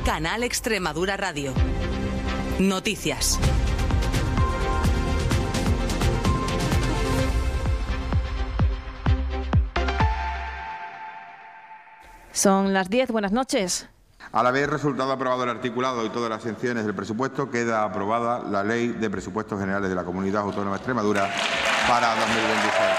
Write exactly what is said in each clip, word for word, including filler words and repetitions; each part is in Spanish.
Canal Extremadura Radio. Noticias. Son las diez, buenas noches. Al haber resultado aprobado el articulado y todas las secciones del presupuesto, queda aprobada la Ley de Presupuestos Generales de la Comunidad Autónoma de Extremadura para dos mil veintiséis.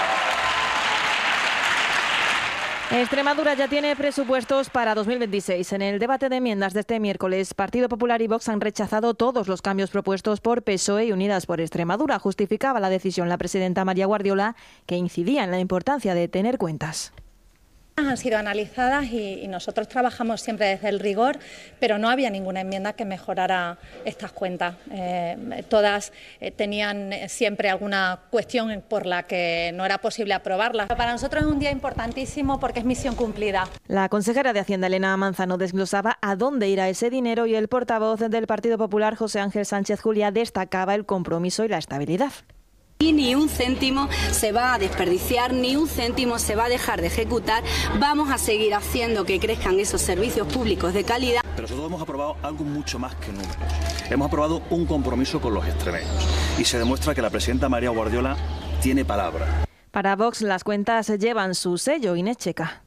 Extremadura ya tiene presupuestos para dos mil veintiséis. En el debate de enmiendas de este miércoles, Partido Popular y Vox han rechazado todos los cambios propuestos por P S O E y Unidas por Extremadura. Justificaba la decisión la presidenta María Guardiola, que incidía en la importancia de tener cuentas. Han sido analizadas y, y nosotros trabajamos siempre desde el rigor, pero no había ninguna enmienda que mejorara estas cuentas. Eh, todas eh, tenían siempre alguna cuestión por la que no era posible aprobarlas. Para nosotros es un día importantísimo porque es misión cumplida. La consejera de Hacienda, Elena Manzano, desglosaba a dónde irá ese dinero y el portavoz del Partido Popular, José Ángel Sánchez Julia, destacaba el compromiso y la estabilidad. Y ni un céntimo se va a desperdiciar, ni un céntimo se va a dejar de ejecutar. Vamos a seguir haciendo que crezcan esos servicios públicos de calidad. Pero sobre todo hemos aprobado algo mucho más que números. Hemos aprobado un compromiso con los extremeños. Y se demuestra que la presidenta María Guardiola tiene palabra. Para Vox, las cuentas llevan su sello, Inés Checa.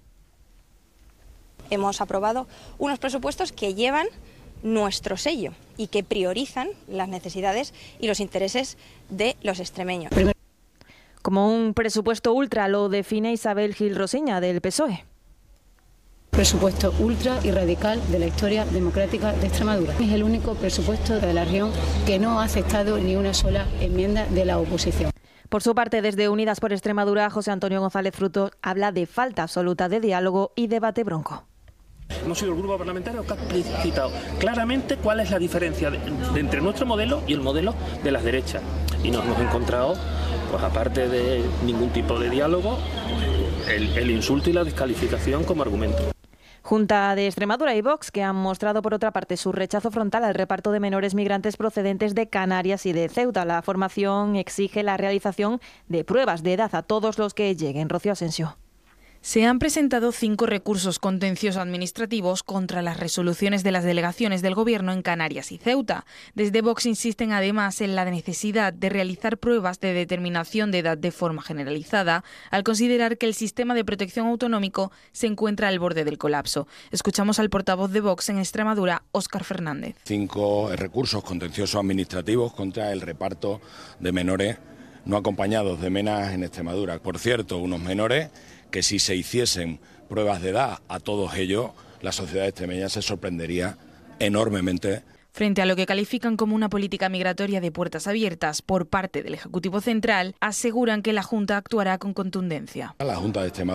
Hemos aprobado unos presupuestos que llevan nuestro sello y que priorizan las necesidades y los intereses de los extremeños. Como un presupuesto ultra lo define Isabel Gil Rosiña, del P S O E. Presupuesto ultra y radical de la historia democrática de Extremadura. Es el único presupuesto de la región que no ha aceptado ni una sola enmienda de la oposición. Por su parte, desde Unidas por Extremadura, José Antonio González Frutos habla de falta absoluta de diálogo y debate bronco. Hemos sido el grupo parlamentario que ha explicitado claramente cuál es la diferencia de, de entre nuestro modelo y el modelo de las derechas. Y nos hemos encontrado, pues aparte de ningún tipo de diálogo, el, el insulto y la descalificación como argumento. Junta de Extremadura y Vox, que han mostrado por otra parte su rechazo frontal al reparto de menores migrantes procedentes de Canarias y de Ceuta. La formación exige la realización de pruebas de edad a todos los que lleguen. Rocío Asensio. Se han presentado cinco recursos contenciosos administrativos contra las resoluciones de las delegaciones del Gobierno en Canarias y Ceuta. Desde Vox insisten además en la necesidad de realizar pruebas de determinación de edad de forma generalizada, al considerar que el sistema de protección autonómico se encuentra al borde del colapso. Escuchamos al portavoz de Vox en Extremadura, Óscar Fernández. Cinco recursos contenciosos administrativos contra el reparto de menores no acompañados de menas en Extremadura. Por cierto, unos menores que si se hiciesen pruebas de edad a todos ellos, la sociedad extremeña se sorprendería enormemente. Frente a lo que califican como una política migratoria de puertas abiertas por parte del Ejecutivo Central, aseguran que la Junta actuará con contundencia. La Junta de Extremadura